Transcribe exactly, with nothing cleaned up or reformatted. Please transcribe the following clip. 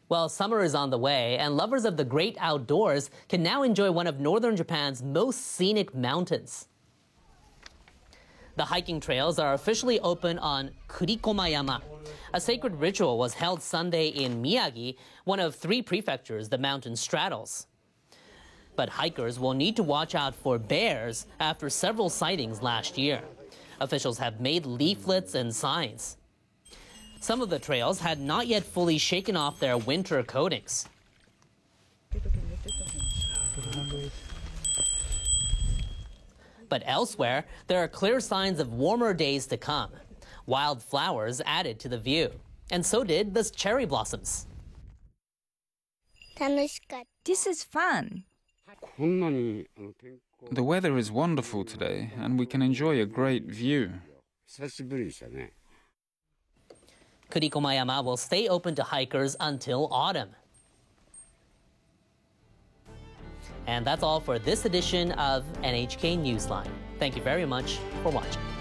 Well, summer is on the way, and lovers of the great outdoors can now enjoy one of northern Japan's most scenic mountains. The hiking trails are officially open on Kurikoma-yama. A sacred ritual was held Sunday in Miyagi, one of three prefectures the mountain straddles. But hikers will need to watch out for bears after several sightings last year. Officials have made leaflets and signs. Some of the trails had not yet fully shaken off their winter coatings. But elsewhere, there are clear signs of warmer days to come. Wild flowers added to the view. And so did the cherry blossoms. This is fun. The weather is wonderful today, and we can enjoy a great view. Kurikoma-yama will stay open to hikers until autumn. And that's all for this edition of N H K Newsline. Thank you very much for watching.